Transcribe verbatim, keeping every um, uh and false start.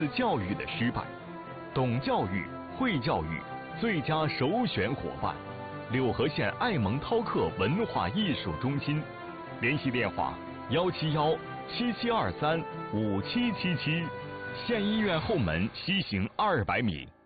教育的失败，懂教育、会教育最佳首选伙伴，六合县爱蒙涛克文化艺术中心，联系电话幺七幺七七二三五七七七，县医院后门西行二百米。